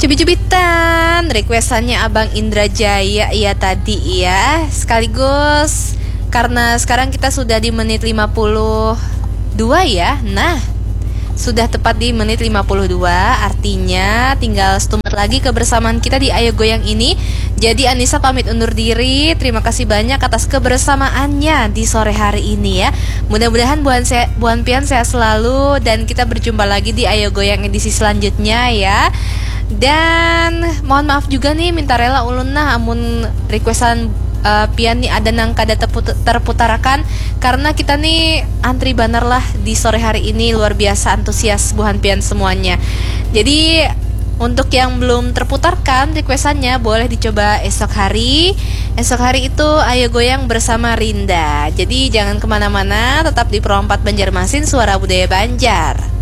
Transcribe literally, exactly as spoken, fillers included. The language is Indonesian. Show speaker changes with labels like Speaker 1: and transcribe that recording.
Speaker 1: Cubit-cubitan requestannya Abang Indra Jaya ya tadi ya. Sekaligus karena sekarang kita sudah di menit lima puluh dua ya. Nah, sudah tepat di menit lima puluh dua, artinya tinggal satu menit lagi kebersamaan kita di Ayo Goyang ini. Jadi Anissa pamit undur diri. Terima kasih banyak atas kebersamaannya di sore hari ini ya. Mudah-mudahan Buan, se- Buan Pian sehat selalu dan kita berjumpa lagi di Ayo Goyang edisi selanjutnya ya. Dan mohon maaf juga nih, minta rela ulun nah amun requestan uh, Pian nih ada nang kada terput- terputarakan karena kita nih antri banar lah di sore hari ini. Luar biasa antusias Buhan Pian semuanya. Jadi untuk yang belum terputarkan requestannya boleh dicoba esok hari. Esok hari itu Ayo Goyang bersama Rinda. Jadi jangan kemana-mana, tetap di Pro empat Banjarmasin, Suara Budaya Banjar.